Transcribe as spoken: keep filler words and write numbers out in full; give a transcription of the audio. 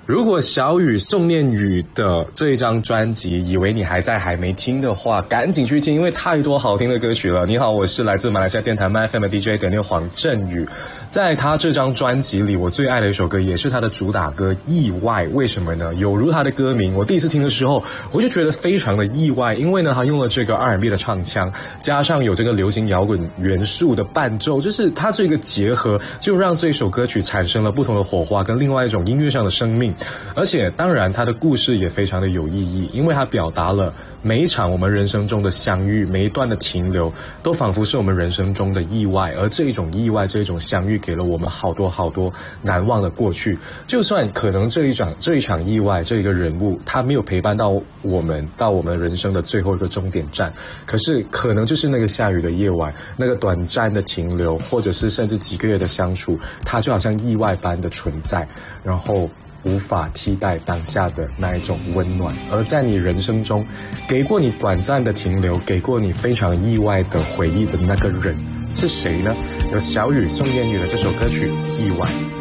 如果小雨宋念宇的这一张专辑以为你还在还没听的话，赶紧去听，因为太多好听的歌曲了。你好，我是来自马来西亚电台 M F M 的 D J 点六黄振宇。在他这张专辑里，我最爱的一首歌也是他的主打歌《意外》。为什么呢？有如他的歌名，我第一次听的时候我就觉得非常的意外，因为呢他用了这个 R and B 的唱腔，加上有这个流行摇滚元素的伴奏，就是他这个结合就让这首歌曲产生了不同的火花跟另外一种音乐上的生命。而且当然他的故事也非常的有意义，因为他表达了每一场我们人生中的相遇，每一段的停留都仿佛是我们人生中的意外，而这一种意外，这一种相遇给了我们好多好多难忘的过去。就算可能这一场这一场意外，这一个人物他没有陪伴到我们到我们人生的最后一个终点站，可是可能就是那个下雨的夜晚，那个短暂的停留，或者是甚至几个月的相处，它就好像意外般的存在，然后无法替代当下的那一种温暖。而在你人生中给过你短暂的停留，给过你非常意外的回忆的那个人是谁呢？有小雨宋念宇的这首歌曲《意外》。